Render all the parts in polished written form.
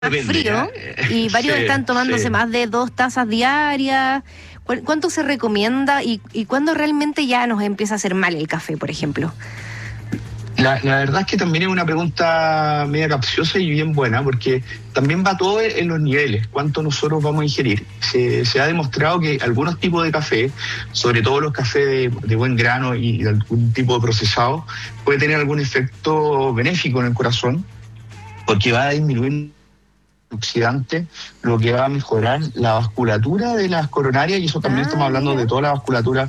más Depende, frío y varios sí, están tomándose sí. más de 2 tazas diarias. ¿Cuánto se recomienda y cuándo realmente ya nos empieza a hacer mal el café, por ejemplo? La verdad es que también es una pregunta media capciosa y bien buena, porque también va todo en los niveles, cuánto nosotros vamos a ingerir. Se ha demostrado que algunos tipos de café, sobre todo los cafés de buen grano y de algún tipo de procesado, puede tener algún efecto benéfico en el corazón, porque va a disminuir oxidante, lo que va a mejorar la vasculatura de las coronarias, y eso también estamos hablando Mira. de toda la vasculatura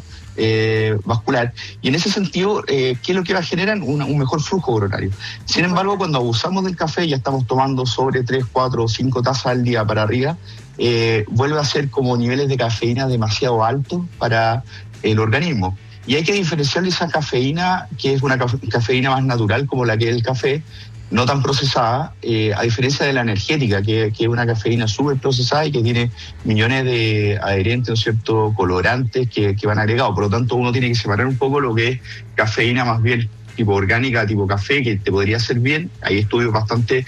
vascular. Y en ese sentido, ¿qué es lo que va a generar? Un mejor flujo coronario. Sin embargo, cuando abusamos del café, ya estamos tomando sobre 3, 4 o 5 tazas al día para arriba, vuelve a ser como niveles de cafeína demasiado altos para el organismo. Y hay que diferenciar esa cafeína, que es una cafeína más natural, como la que es el café, no tan procesada, a diferencia de la energética, que es una cafeína súper procesada y que tiene millones de adherentes, ¿no es cierto?, colorantes que van agregados. Por lo tanto, uno tiene que separar un poco lo que es cafeína más bien tipo orgánica, tipo café, que te podría hacer bien. Hay estudios bastante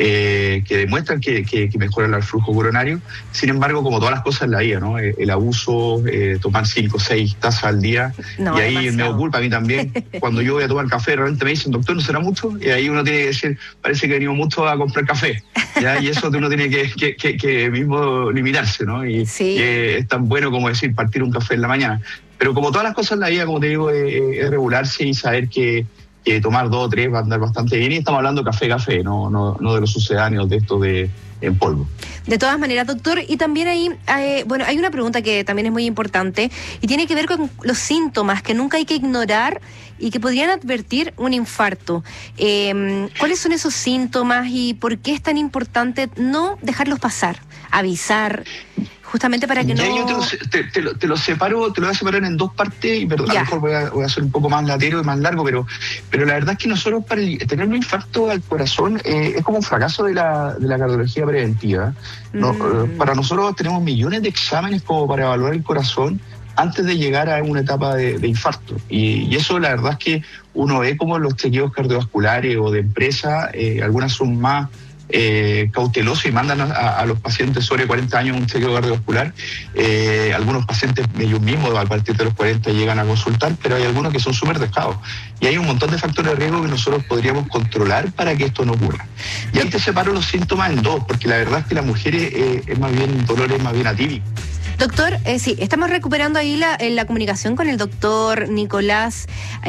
que demuestran que mejoran el flujo coronario. Sin embargo, como todas las cosas en la vida, ¿no? El abuso, tomar 5 o 6 tazas al día, No, y ahí demasiado. me culpa a mí también. Cuando yo voy a tomar café, realmente me dicen, doctor, ¿no será mucho? Y ahí uno tiene que decir, parece que venimos mucho a comprar café, ¿ya? Y eso uno tiene que mismo limitarse, ¿no? Y Sí. es tan bueno como decir, partir un café en la mañana. Pero como todas las cosas en la vida, como te digo, es regularse y saber que tomar 2 o 3 va a andar bastante bien. Y estamos hablando café, no de los sucedáneos de esto en polvo. De todas maneras, doctor, y también ahí, bueno, hay una pregunta que también es muy importante y tiene que ver con los síntomas que nunca hay que ignorar y que podrían advertir un infarto. ¿Cuáles son esos síntomas y por qué es tan importante no dejarlos pasar, avisar, justamente para que Ya no... yo te lo separo, te lo voy a separar en 2 partes, y perdón, a lo mejor voy a hacer un poco más latero y más largo, pero la verdad es que nosotros para tener un infarto al corazón es como un fracaso de la cardiología preventiva. No, para nosotros tenemos millones de exámenes como para evaluar el corazón antes de llegar a una etapa de infarto. Y eso la verdad es que uno ve como los chequeos cardiovasculares o de empresa, algunas son más cautelosos y mandan a los pacientes sobre 40 años un chequeo cardiovascular. Algunos pacientes ellos mismos a partir de los 40 llegan a consultar, pero hay algunos que son súper dejados. Y hay un montón de factores de riesgo que nosotros podríamos controlar para que esto no ocurra. Y ahí te separo los síntomas en 2, porque la verdad es que las mujeres es más bien dolores más bien atípicos. Doctor, sí, estamos recuperando ahí la comunicación con el doctor Nicolás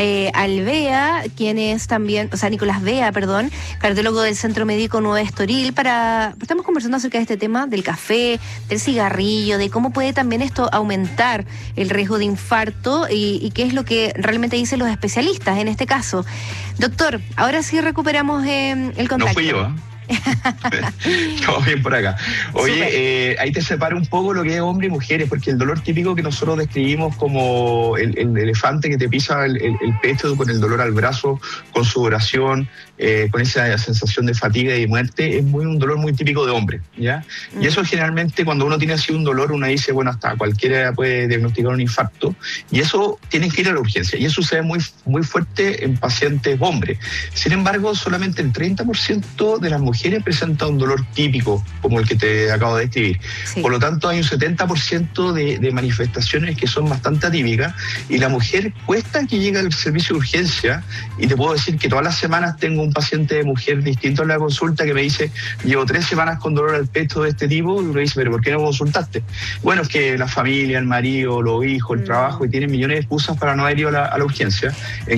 Alvea, quien es también, o sea, Nicolás Vea, perdón, cardiólogo del Centro Médico Nueva Estoril, estamos conversando acerca de este tema del café, del cigarrillo, de cómo puede también esto aumentar el riesgo de infarto y qué es lo que realmente dicen los especialistas en este caso. Doctor, ahora sí recuperamos el contacto. No fui yo, ¿eh? Estamos bien por acá. Oye, ahí te separa un poco lo que es hombres y mujeres, porque el dolor típico que nosotros describimos como el elefante que te pisa el pecho, con el dolor al brazo, con sudoración, con esa sensación de fatiga y de muerte, es un dolor muy típico de hombre, ¿ya? Y eso generalmente cuando uno tiene así un dolor, uno dice, bueno, hasta cualquiera puede diagnosticar un infarto, y eso tiene que ir a la urgencia, y eso sucede muy, muy fuerte en pacientes hombres. Sin embargo, solamente el 30% de las mujeres presenta un dolor típico como el que te acabo de describir. Sí. Por lo tanto, hay un 70% de manifestaciones que son bastante atípicas, y la mujer cuesta que llegue al servicio de urgencia. Y te puedo decir que todas las semanas tengo un paciente de mujer distinto en la consulta que me dice, llevo 3 semanas con dolor al pecho de este tipo, y me dice, pero ¿por qué no consultaste? Bueno, es que la familia, el marido, los hijos, el trabajo, y tienen millones de excusas para no haber ido a la urgencia.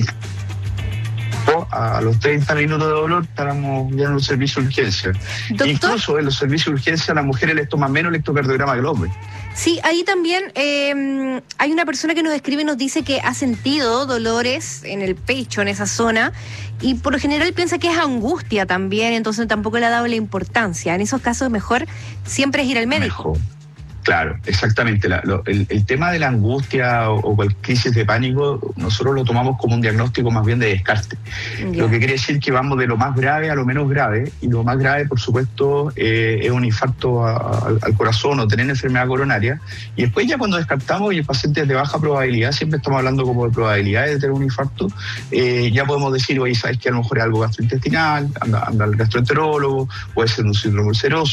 A los 30 minutos de dolor estábamos ya en un servicio de urgencia. ¿Doctor? Incluso en los servicios de urgencia a las mujeres les toman menos electrocardiograma que al hombre. Sí, ahí también hay una persona que nos escribe y nos dice que ha sentido dolores en el pecho, en esa zona, y por lo general piensa que es angustia también, entonces tampoco le ha dado la importancia. En esos casos mejor siempre es ir al médico. Claro, exactamente. El tema de la angustia o cualquier crisis de pánico, nosotros lo tomamos como un diagnóstico más bien de descarte. Yeah. Lo que quiere decir que vamos de lo más grave a lo menos grave, y lo más grave, por supuesto, es un infarto al corazón o tener enfermedad coronaria. Y después ya cuando descartamos y el paciente es de baja probabilidad, siempre estamos hablando como de probabilidades de tener un infarto, ya podemos decir, oye, sabes que a lo mejor es algo gastrointestinal, anda al gastroenterólogo, puede ser un síndrome ulceroso,